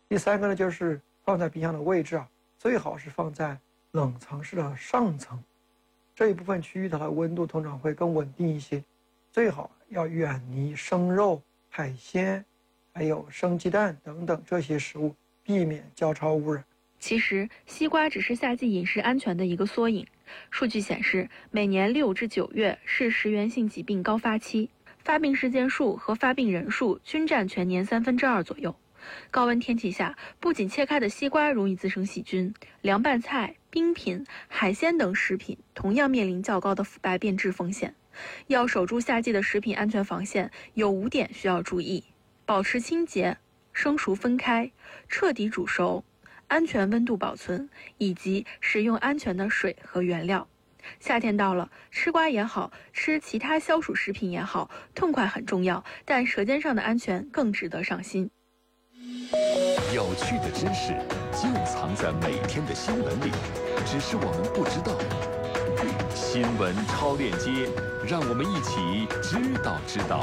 第三个呢，就是放在冰箱的位置啊，最好是放在冷藏室的上层，这一部分区域它的温度通常会更稳定一些。最好要远离生肉、海鲜，还有生鸡蛋等等这些食物，避免交叉污染。 其实，西瓜只是夏季饮食安全的一个缩影。数据显示，每年6至9月是食源性疾病高发期，发病事件数和发病人数均占全年2/3左右。高温天气下，不仅切开的西瓜容易滋生细菌，凉拌菜、冰品、海鲜等食品同样面临较高的腐败变质风险。要守住夏季的食品安全防线，有5点需要注意：保持清洁、生熟分开、彻底煮熟、安全温度保存，以及使用安全的水和原料。夏天到了，吃瓜也好，吃其他消暑食品也好，痛快很重要，但舌尖上的安全更值得上心。 有趣的知识就藏在每天的新闻里，只是我们不知道。新闻超链接，让我们一起知道。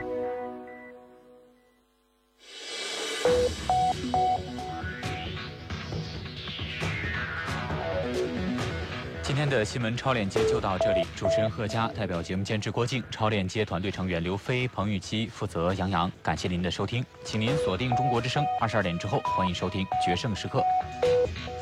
今天的新闻超链接就到这里，主持人贺佳，代表节目监制郭靖，超链接团队成员刘飞、彭玉琪，负责杨洋。感谢您的收听，请您锁定中国之声，22点之后欢迎收听《决胜时刻》。